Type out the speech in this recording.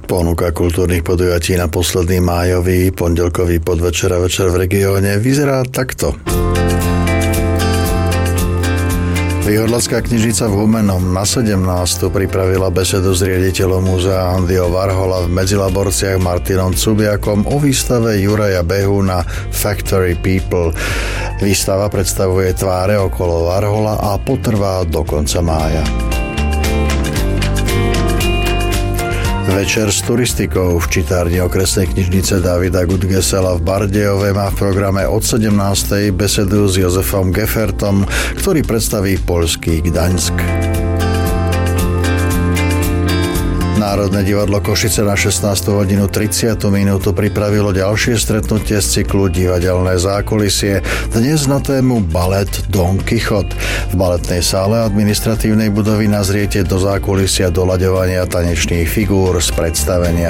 Ponuka kultúrnych podujatí na posledný májový pondelkový podvečer a večer v regióne vyzerá takto. Výhodlacká knižnica v Humennom na 17. pripravila besedu s riaditeľom múzea Andyho Warhola v Medzilaborciach Martinom Cubiakom o výstave Juraja Behu na Factory People. Výstava predstavuje tváre okolo Warhola a potrvá do konca mája. Večer s turistikou v čitárni okresnej knižnice Davida Gutgesela v Bardejove má v programe od 17. besedu s Jozefom Gefertom, ktorý predstaví poľský Gdaňsk. Národné divadlo Košice na 16:30 pripravilo ďalšie stretnutie z cyklu Divadelné zákulisie, dnes na tému balet Don Quichotte. V baletnej sále administratívnej budovy nazriete do zákulisia doľaďovania tanečných figúr z predstavenia.